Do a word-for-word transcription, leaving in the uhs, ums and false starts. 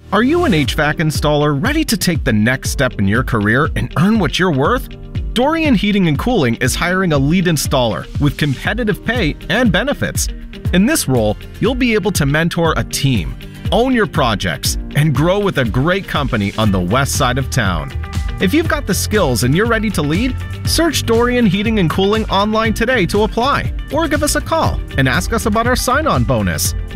Are you an H V A C installer ready to take the next step in your career and earn what you're worth? Dorian Heating and Cooling is hiring a lead installer with competitive pay and benefits. In this role, you'll be able to mentor a team, own your projects, and grow with a great company on the west side of town. If you've got the skills and you're ready to lead, search Dorian Heating and Cooling online today to apply, or give us a call and ask us about our sign-on bonus.